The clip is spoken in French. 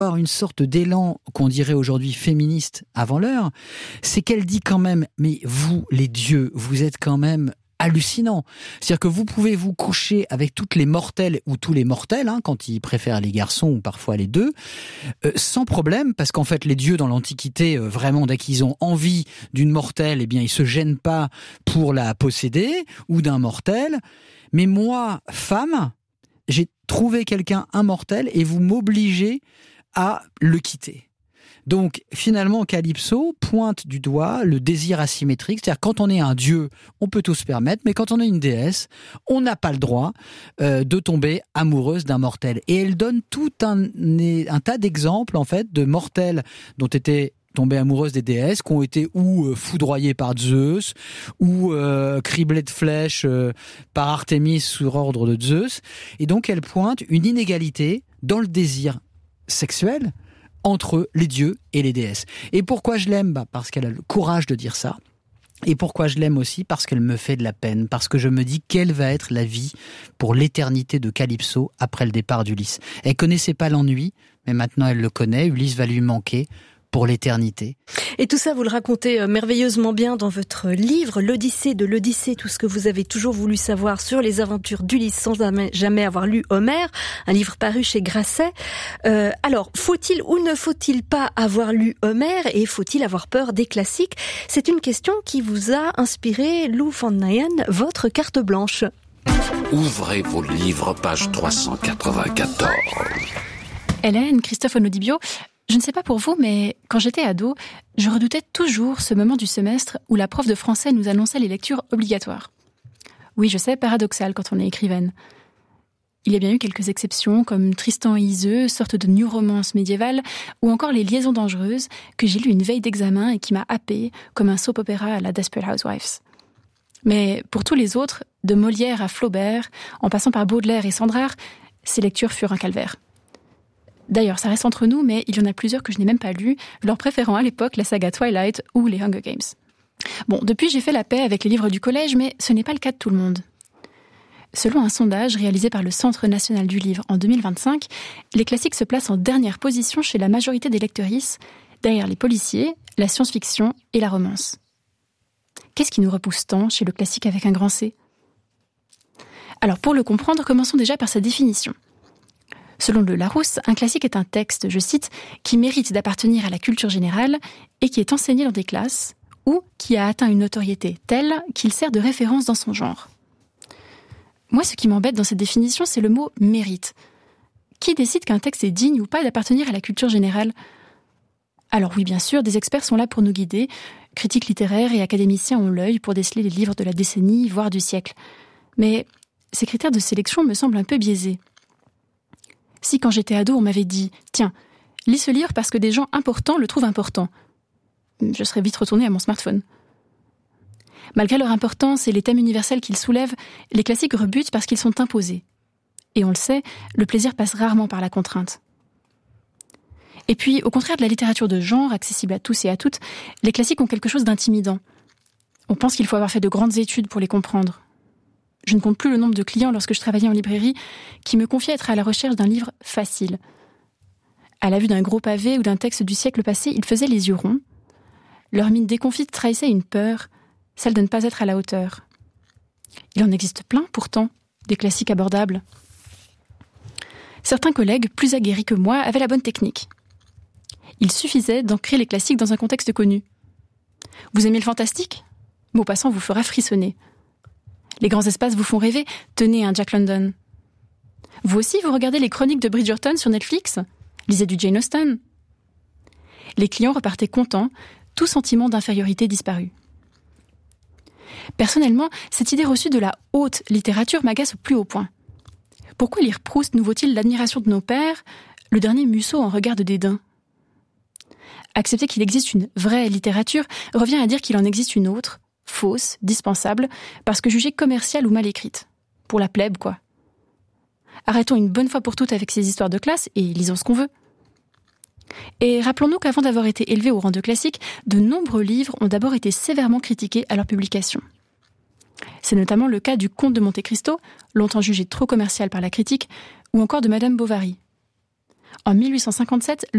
avoir une sorte d'élan qu'on dirait aujourd'hui féministe avant l'heure, c'est qu'elle dit quand même, mais vous, les dieux, vous êtes quand même hallucinants. C'est-à-dire que vous pouvez vous coucher avec toutes les mortelles ou tous les mortels, quand ils préfèrent les garçons ou parfois les deux, sans problème, parce qu'en fait les dieux dans l'Antiquité, vraiment dès qu'ils ont envie d'une mortelle, eh bien ils se gênent pas pour la posséder, ou d'un mortel. Mais moi, femme, j'ai trouvé quelqu'un immortel et vous m'obligez à le quitter. Donc finalement, Calypso pointe du doigt le désir asymétrique, c'est-à-dire quand on est un dieu, on peut tout se permettre, mais quand on est une déesse, on n'a pas le droit de tomber amoureuse d'un mortel. Et elle donne tout un tas d'exemples en fait de mortels dont étaient tombées amoureuses des déesses, qui ont été ou foudroyées par Zeus, ou criblées de flèches par Artémis sur ordre de Zeus. Et donc elle pointe une inégalité dans le désir sexuel entre les dieux et les déesses. Et pourquoi je l'aime ? Parce qu'elle a le courage de dire ça. Et pourquoi je l'aime aussi ? Parce qu'elle me fait de la peine. Parce que je me dis quelle va être la vie pour l'éternité de Calypso après le départ d'Ulysse. Elle connaissait pas l'ennui, mais maintenant elle le connaît. Ulysse va lui manquer pour l'éternité. Et tout ça, vous le racontez merveilleusement bien dans votre livre, l'Odyssée de l'Odyssée, tout ce que vous avez toujours voulu savoir sur les aventures d'Ulysse sans jamais avoir lu Homère, un livre paru chez Grasset. Alors, faut-il ou ne faut-il pas avoir lu Homère et faut-il avoir peur des classiques ? C'est une question qui vous a inspiré, Lou van Nijen, votre carte blanche. Ouvrez vos livres, page 394. Hélène, Christophe Onodibio, je ne sais pas pour vous, mais quand j'étais ado, je redoutais toujours ce moment du semestre où la prof de français nous annonçait les lectures obligatoires. Oui, je sais, paradoxal quand on est écrivaine. Il y a bien eu quelques exceptions, comme Tristan et Iseult, sorte de new romance médiévale, ou encore Les Liaisons dangereuses, que j'ai lu une veille d'examen et qui m'a happée, comme un soap-opéra à la Desperate Housewives. Mais pour tous les autres, de Molière à Flaubert, en passant par Baudelaire et Sandrard, ces lectures furent un calvaire. D'ailleurs, ça reste entre nous, mais il y en a plusieurs que je n'ai même pas lues, leur préférant à l'époque la saga Twilight ou les Hunger Games. Bon, depuis j'ai fait la paix avec les livres du collège, mais ce n'est pas le cas de tout le monde. Selon un sondage réalisé par le Centre national du livre en 2025, les classiques se placent en dernière position chez la majorité des lectrices, derrière les policiers, la science-fiction et la romance. Qu'est-ce qui nous repousse tant chez le classique avec un grand C ? Alors pour le comprendre, commençons déjà par sa définition. Selon le Larousse, un classique est un texte, je cite, qui mérite d'appartenir à la culture générale et qui est enseigné dans des classes ou qui a atteint une notoriété telle qu'il sert de référence dans son genre. Moi, ce qui m'embête dans cette définition, c'est le mot « mérite ». Qui décide qu'un texte est digne ou pas d'appartenir à la culture générale ? Alors oui, bien sûr, des experts sont là pour nous guider. Critiques littéraires et académiciens ont l'œil pour déceler les livres de la décennie, voire du siècle. Mais ces critères de sélection me semblent un peu biaisés. Si quand j'étais ado, on m'avait dit « Tiens, lis ce livre parce que des gens importants le trouvent important », je serais vite retournée à mon smartphone. Malgré leur importance et les thèmes universels qu'ils soulèvent, les classiques rebutent parce qu'ils sont imposés. Et on le sait, le plaisir passe rarement par la contrainte. Et puis, au contraire de la littérature de genre, accessible à tous et à toutes, les classiques ont quelque chose d'intimidant. On pense qu'il faut avoir fait de grandes études pour les comprendre. Je ne compte plus le nombre de clients lorsque je travaillais en librairie qui me confiaient être à la recherche d'un livre facile. À la vue d'un gros pavé ou d'un texte du siècle passé, ils faisaient les yeux ronds. Leur mine déconfite trahissait une peur, celle de ne pas être à la hauteur. Il en existe plein, pourtant, des classiques abordables. Certains collègues, plus aguerris que moi, avaient la bonne technique. Il suffisait d'ancrer les classiques dans un contexte connu. Vous aimez le fantastique ? Maupassant vous fera frissonner. Les grands espaces vous font rêver ? Tenez un Jack London. Vous aussi, vous regardez les chroniques de Bridgerton sur Netflix ? Lisez du Jane Austen. Les clients repartaient contents, tout sentiment d'infériorité disparu. Personnellement, cette idée reçue de la haute littérature m'agace au plus haut point. Pourquoi lire Proust nous vaut-il l'admiration de nos pères, le dernier Musso en regard de dédain ? Accepter qu'il existe une vraie littérature revient à dire qu'il en existe une autre, fausse, dispensable, parce que jugée commerciale ou mal écrite. Pour la plèbe, quoi. Arrêtons une bonne fois pour toutes avec ces histoires de classe et lisons ce qu'on veut. Et rappelons-nous qu'avant d'avoir été élevés au rang de classique, de nombreux livres ont d'abord été sévèrement critiqués à leur publication. C'est notamment le cas du Comte de Monte Cristo, longtemps jugé trop commercial par la critique, ou encore de Madame Bovary. En 1857,